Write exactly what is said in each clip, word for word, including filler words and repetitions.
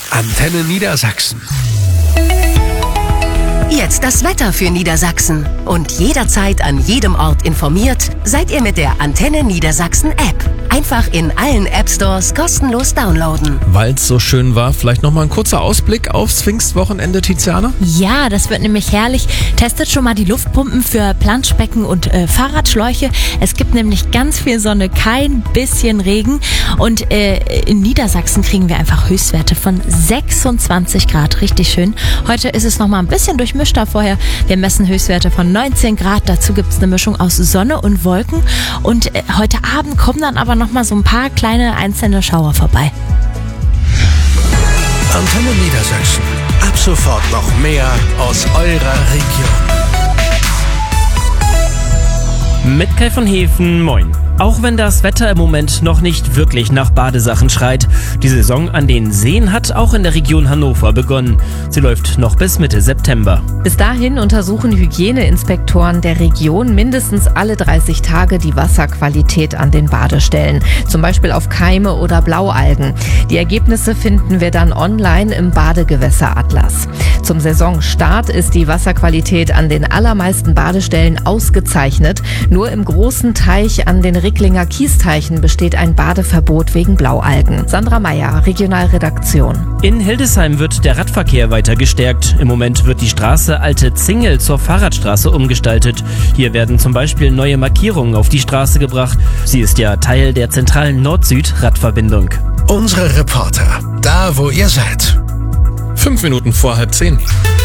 Antenne Niedersachsen. Jetzt das Wetter für Niedersachsen. Und jederzeit an jedem Ort informiert seid ihr mit der Antenne Niedersachsen App. Einfach in allen App-Stores kostenlos downloaden. Weil es so schön war, vielleicht nochmal ein kurzer Ausblick aufs Pfingstwochenende, Tiziana? Ja, das wird nämlich herrlich. Testet schon mal die Luftpumpen für Planschbecken und äh, Fahrradschläuche. Es gibt nämlich ganz viel Sonne, kein bisschen Regen. Und äh, in Niedersachsen kriegen wir einfach Höchstwerte von sechsundzwanzig Grad. Richtig schön. Heute ist es nochmal ein bisschen durchmischter vorher. Wir messen Höchstwerte von neunzehn Grad. Dazu gibt es eine Mischung aus Sonne und Wolken. Und äh, heute Abend kommen dann aber noch mal so ein paar kleine einzelne Schauer vorbei. Antenne Niedersachsen. Ab sofort noch mehr aus eurer Region. Mit Kai von Hefen, moin. Auch wenn das Wetter im Moment noch nicht wirklich nach Badesachen schreit, die Saison an den Seen hat auch in der Region Hannover begonnen. Sie läuft noch bis Mitte September. Bis dahin untersuchen Hygieneinspektoren der Region mindestens alle dreißig Tage die Wasserqualität an den Badestellen, zum Beispiel auf Keime oder Blaualgen. Die Ergebnisse finden wir dann online im Badegewässeratlas. Zum Saisonstart ist die Wasserqualität an den allermeisten Badestellen ausgezeichnet. Nur im großen Teich an den Ricklinger Kiesteichen besteht ein Badeverbot wegen Blaualgen. Sandra Meyer, Regionalredaktion. In Hildesheim wird der Radverkehr weiter gestärkt. Im Moment wird die Straße Alte Zingel zur Fahrradstraße umgestaltet. Hier werden zum Beispiel neue Markierungen auf die Straße gebracht. Sie ist ja Teil der zentralen Nord-Süd-Radverbindung. Unsere Reporter, da wo ihr seid. Fünf Minuten vor halb zehn.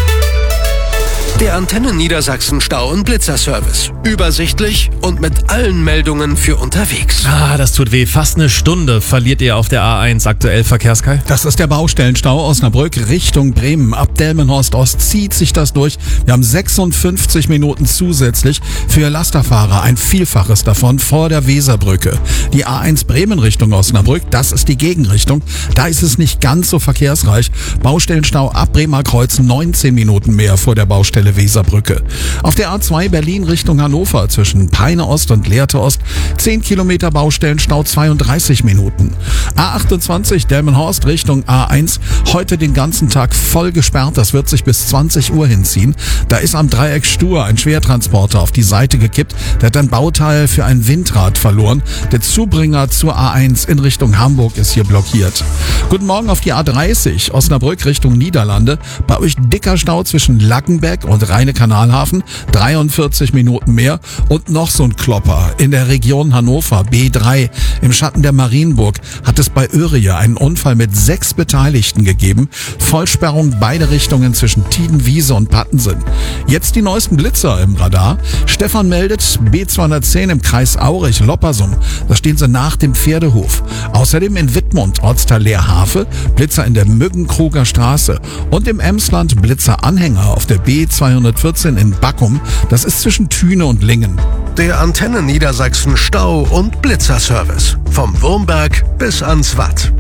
Der Antenne Niedersachsen Stau- und Blitzerservice. Übersichtlich und mit allen Meldungen für unterwegs. Ah, das tut weh. Fast eine Stunde verliert ihr auf der A eins aktuell, Verkehrskai. Das ist der Baustellenstau Osnabrück Richtung Bremen. Ab Delmenhorst Ost zieht sich das durch. Wir haben sechsundfünfzig Minuten zusätzlich für Lasterfahrer. Ein Vielfaches davon vor der Weserbrücke. Die A eins Bremen Richtung Osnabrück, das ist die Gegenrichtung. Da ist es nicht ganz so verkehrsreich. Baustellenstau ab Bremer Kreuz neunzehn Minuten mehr vor der Baustelle Weserbrücke. Auf der A zwei Berlin Richtung Hannover zwischen Peine Ost und Lehrte Ost zehn Kilometer Baustellenstau, zweiunddreißig Minuten. A achtundzwanzig Delmenhorst Richtung A eins heute den ganzen Tag voll gesperrt. Das wird sich bis zwanzig Uhr hinziehen. Da ist am Dreieck Stur ein Schwertransporter auf die Seite gekippt. Der hat ein Bauteil für ein Windrad verloren. Der Zubringer zur A eins in Richtung Hamburg ist hier blockiert. Guten Morgen auf die A dreißig Osnabrück Richtung Niederlande. Bei euch dicker Stau zwischen Lackenbeck und Rheine-Kanalhafen, dreiundvierzig Minuten mehr und noch so ein Klopper in der Region Hannover, B drei. Im Schatten der Marienburg hat es bei Öhriye einen Unfall mit sechs Beteiligten gegeben. Vollsperrung beide Richtungen zwischen Tiedenwiese und Pattensen. Jetzt die neuesten Blitzer im Radar. Stefan meldet B zweihundertzehn im Kreis Aurich-Loppersum. Da stehen sie nach dem Pferdehof. Außerdem in Wittmund, Ortsteil Leerhafe, Blitzer in der Müggenkruger Straße und im Emsland Blitzer-Anhänger auf der B zweihundertvierzehn in Backum. Das ist zwischen Thüne und Lingen. Der Antenne Niedersachsen Stau- und Blitzerservice. Vom Wurmberg bis ans Watt.